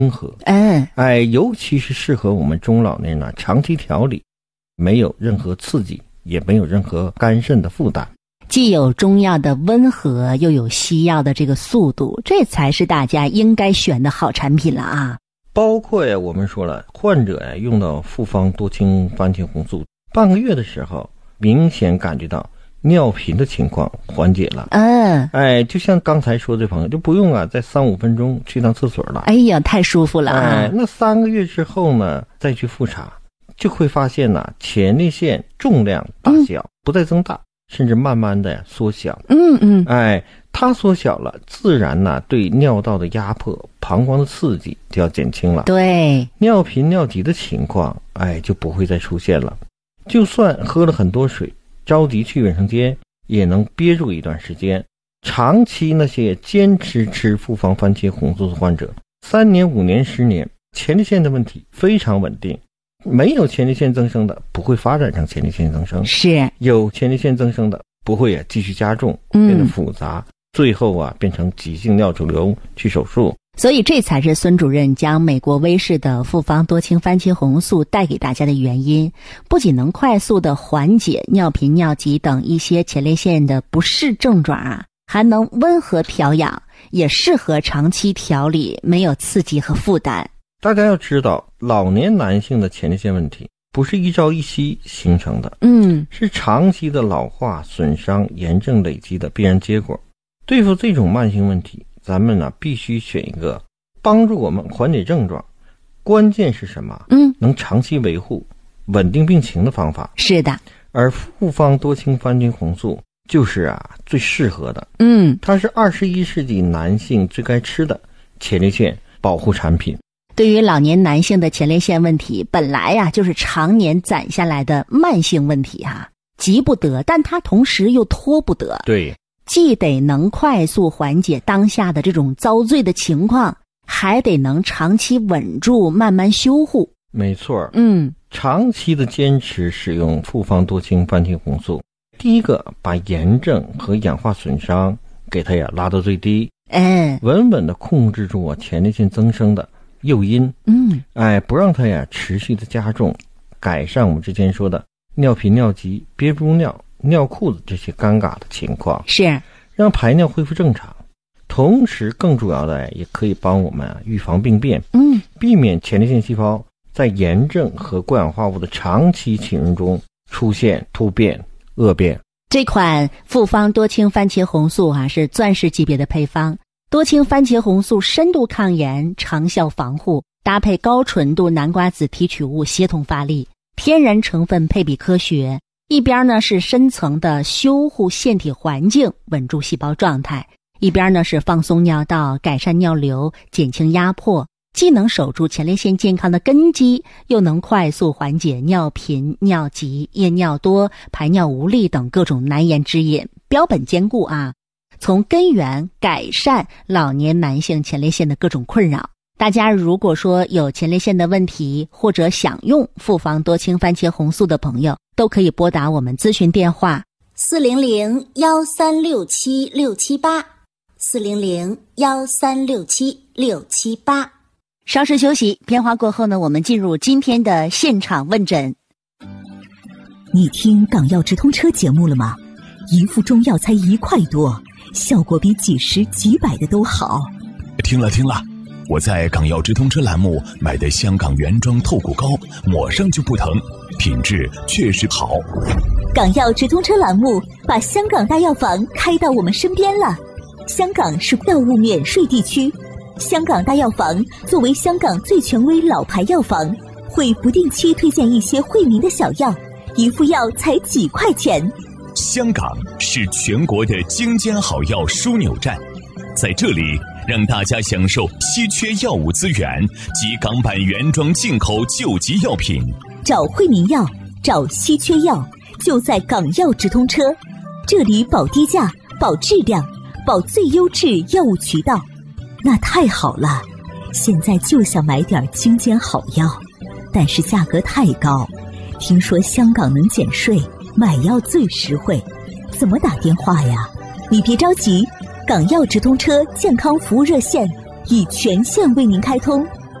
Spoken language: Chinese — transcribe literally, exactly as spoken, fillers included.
温和。 嗯， 哎，尤其是适合我们中老年人长期调理，没有任何刺激，也没有任何肝肾的负担。 既有中药的温和，又有西药的这个速度，这才是大家应该选的好产品了啊！ 包括呀，我们说了，患者呀用到复方多氢番茄红素半个月的时候，明显感觉到尿频的情况缓解了。 嗯， 哎，就像刚才说的朋友，就不用啊，在三五分钟去趟厕所了。 哎呀，太舒服了啊！ 哎，那三个月之后呢，再去复查，就会发现呢，前列腺重量大小、嗯、不再增大，甚至慢慢的缩小。 嗯嗯， 哎，它缩小了，自然呢对尿道的压迫、膀胱的刺激就要减轻了。 对， 尿频尿急的情况，哎，就不会再出现了。就算喝了很多水，着急去卫生间，也能憋住一段时间。长期那些坚持吃复方番茄红素的患者，三年、五年、十年，前列腺的问题非常稳定。没有前列腺增生的，不会发展成前列腺增生； 是有前列腺增生的，不会啊继续加重，变得复杂，嗯、最后啊变成急性尿肿瘤去手术。 所以这才是孙主任将美国威士的复方多氢番茄红素带给大家的原因，不仅能快速的缓解尿频尿急等一些前列腺的不适症状啊，还能温和调养，也适合长期调理，没有刺激和负担。 大家要知道，老年男性的前列腺问题不是一朝一夕形成的， 嗯， 是长期的老化、损伤、炎症累积的必然结果。对付这种慢性问题，咱们呢必须选一个帮助我们缓解症状，关键是什么？ 嗯， 能长期维护、稳定病情的方法。 是的， 而复方多氢番茄红素就是啊最适合的。 嗯， 它是二十一世纪男性最该吃的前列腺保护产品。 对于老年男性的前列腺问题，本来呀、啊、就是常年攒下来的慢性问题哈、啊，急不得，但它同时又拖不得。 对， 既得能快速缓解当下的这种遭罪的情况，还得能长期稳住，慢慢修护。 没错， 嗯， 长期的坚持使用复方多氢番茄红素，第一个把炎症和氧化损伤给它呀拉到最低， 哎， 稳稳的控制住我前列腺增生的诱因， 嗯， 哎，不让它呀持续的加重，改善我们之前说的尿频尿急、憋不住尿、尿裤子这些尴尬的情况， 是让排尿恢复正常。同时更主要的也可以帮我们啊预防病变， 嗯， 避免前列腺细胞在炎症和过氧化物的长期侵入中出现突变、恶变。 这款复方多氢番茄红素啊是钻石级别的配方，多氢番茄红素深度抗炎、长效防护，搭配高纯度南瓜子提取物协同发力，天然成分配比科学，一边呢是深层的修护腺体环境，稳住细胞状态，一边呢是放松尿道，改善尿流，减轻压迫，既能守住前列腺健康的根基，又能快速缓解尿频、尿急、夜尿多、排尿无力等各种难言之隐，标本兼顾啊，从根源改善老年男性前列腺的各种困扰。大家如果说有前列腺的问题，或者想用复方多氢番茄红素的朋友，都可以拨打我们咨询电话四零零幺三六七六七八，四零零幺三六七六七八。 稍事休息，片花过后呢，我们进入今天的现场问诊。 你听港药直通车节目了吗？一副中药才一块多，效果比几十几百的都好。 听了听了，我在港药直通车栏目买的香港原装透骨膏，抹上就不疼，品质确实好。 港药直通车栏目把香港大药房开到我们身边了。香港是药物免税地区，香港大药房作为香港最权威老牌药房，会不定期推荐一些惠民的小药，一副药才几块钱。 香港是全国的精尖好药枢纽站，在这里让大家享受稀缺药物资源及港版原装进口救急药品。 找惠民药，找稀缺药，就在港药直通车，这里保低价、保质量、保最优质药物渠道。那太好了，现在就想买点精尖好药，但是价格太高，听说香港能减税，买药最实惠，怎么打电话呀？你别着急，港药直通车健康服务热线已全线为您开通，